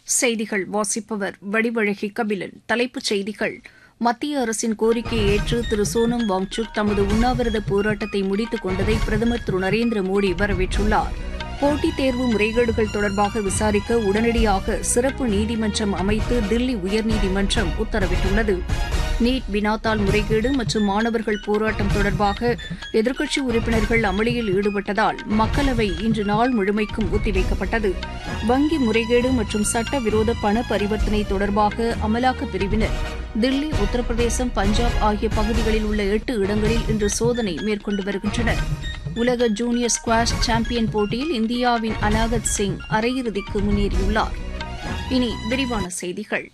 செய்திகள் வாசிப்பவர் வடிவழகி கபிலன். தலைப்புச் செய்திகள்: மத்திய அரசின் கோரிக்கையை ஏற்று திரு சோனம் வாங்சுக் தமது உண்ணாவிரத போராட்டத்தை முடித்துக் கொண்டதை பிரதமர் திரு நரேந்திர மோடி வரவேற்றுள்ளார். போட்டித் தேர்வு முறைகேடுகள் தொடர்பாக விசாரிக்க உடனடியாக சிறப்பு நீதிமன்றம் அமைத்து தில்லி உயர்நீதிமன்றம் உத்தரவிட்டுள்ளது. நீட் வினாத்தாள் முறைகேடு மற்றும் மாணவர்கள் போராட்டம் தொடர்பாக எதிர்க்கட்சி உறுப்பினர்கள் அமளியில் ஈடுபட்டதால் மக்களவை இன்று நாள் முழுமைக்கும் ஒத்திவைக்கப்பட்டது. வங்கி முறைகேடு மற்றும் சட்டவிரோத பண பரிவர்த்தனை தொடர்பாக அமலாக்கப் பிரிவினர் தில்லி, உத்தரப்பிரதேசம், பஞ்சாப் ஆகிய பகுதிகளில் உள்ள 8 இடங்களில் இன்று சோதனை மேற்கொண்டு வருகின்றனர். உலக ஜூனியர் ஸ்குவாஷ் சாம்பியன் போட்டியில் இந்தியாவின் அனாகத் சிங் அரையிறுதிக்கு முன்னேறியுள்ளார். இனி விரிவான செய்திகள்.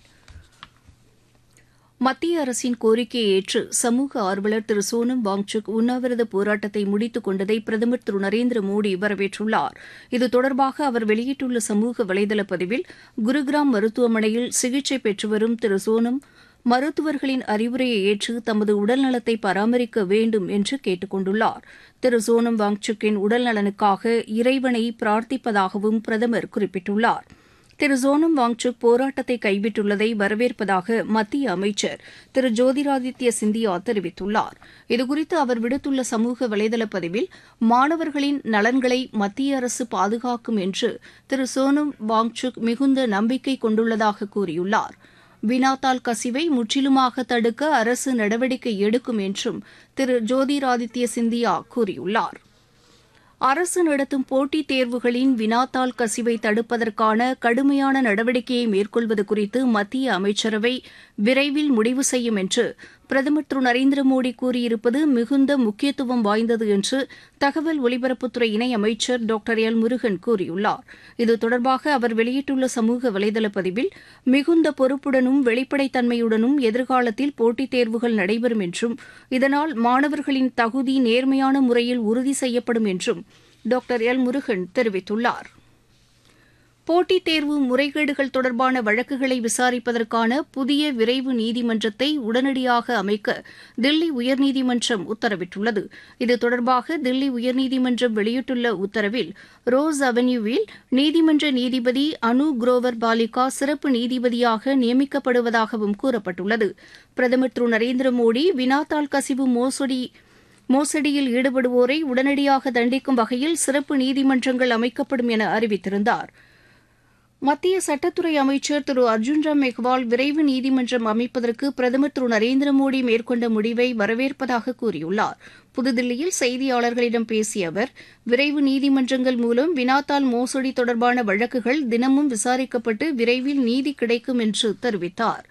மத்திய அரசின் கோரிக்கையை ஏற்று சமூக ஆர்வலர் திரு சோனம் வாங்சுக் உண்ணாவிரத போராட்டத்தை முடித்துக் கொண்டதை பிரதமர் திரு நரேந்திர மோடி வரவேற்றுள்ளார். இது தொடர்பாக அவர் வெளியிட்டுள்ள சமூக வலைதள பதிவில், குருகிராம் மருத்துவமனையில் சிகிச்சை பெற்று வரும் திரு சோனம் மருத்துவர்களின் அறிவுரையை ஏற்று தமது உடல்நலத்தை பராமரிக்க வேண்டும் என்று கேட்டுக் கொண்டுள்ளார். திரு சோனம் வாங்சுக்கின் உடல்நலனுக்காக இறைவனை பிரார்த்திப்பதாகவும் பிரதமர் குறிப்பிட்டுள்ளார். திரு சோனம் வாங்சுக் போராட்டத்தை கைவிட்டுள்ளதை வரவேற்பதாக மத்திய அமைச்சர் திரு ஜோதிராதித்ய சிந்தியா தெரிவித்துள்ளார். இதுகுறித்து அவர் விடுத்துள்ள சமூக வலைதள பதிவில், மாணவர்களின் நலன்களை மத்திய அரசு பாதுகாக்கும் என்று திரு சோனம் வாங்சுக் மிகுந்த நம்பிக்கை கொண்டுள்ளதாக கூறியுள்ளார். வினாத்தாள் கசிவை முற்றிலுமாக தடுக்க அரசு நடவடிக்கை எடுக்கும் என்றும் திரு ஜோதிராதித்ய சிந்தியா கூறியுள்ளார். அரசு நடத்தும் போட்டித் தேர்வுகளின் வினாத்தாள் கசிவை தடுப்பதற்கான கடுமையான நடவடிக்கையை மேற்கொள்வது குறித்து மத்திய அமைச்சரவை விரைவில் முடிவு செய்யும் என்று பிரதமர் திரு நரேந்திர மோடி கூறியிருப்பது மிகுந்த முக்கியத்துவம் வாய்ந்தது என்று தகவல் ஒலிபரப்புத்துறை இணையமைச்சர் டாக்டர் எல் முருகன் கூறியுள்ளார். இது தொடர்பாக அவர் வெளியிட்டுள்ள சமூக வலைதள பதிவில், மிகுந்த பொறுப்புடனும் வெளிப்படைத்தன்மையுடனும் எதிர்காலத்தில் போட்டித் தேர்வுகள் நடைபெறும் என்றும் இதனால் மாணவர்களின் தகுதி நேர்மையான முறையில் உறுதி செய்யப்படும் என்றும் டாக்டர் எல் முருகன் தெரிவித்துள்ளார். போட்டித் தேர்வு முறைகேடுகள் தொடர்பான வழக்குகளை விசாரிப்பதற்கான புதிய விரைவு நீதிமன்றத்தை உடனடியாக அமைக்க தில்லி உயர்நீதிமன்றம் உத்தரவிட்டுள்ளது. இது தொடர்பாக தில்லி உயர்நீதிமன்றம் வெளியிட்டுள்ள உத்தரவில், ரோஸ் அவென்யூவில் நீதிமன்ற நீதிபதி அனு குரோவர் பாலிகா சிறப்பு நீதிபதியாக நியமிக்கப்படுவதாகவும் கூறப்பட்டுள்ளது. பிரதமர் திரு நரேந்திர மோடி வினாத்தாள் கசிவு மோசடியில் ஈடுபடுவோரை உடனடியாக தண்டிக்கும் வகையில் சிறப்பு நீதிமன்றங்கள் அமைக்கப்படும் என அறிவித்திருந்தார். மத்திய சட்டத்துறை அமைச்சர் திரு அர்ஜுன் ராம் மெக்வால் விரைவு நீதிமன்றம் அமைப்பதற்கு பிரதமர் திரு நரேந்திர மோடி மேற்கொண்ட முடிவை வரவேற்பதாக கூறியுள்ளார். புதுதில்லியில் செய்தியாளர்களிடம் பேசிய அவர், விரைவு நீதிமன்றங்கள் மூலம் வினாத்தாள் மோசடி தொடர்பான வழக்குகள் தினமும் விசாரிக்கப்பட்டு விரைவில் நீதி கிடைக்கும் என்று தெரிவித்தார்.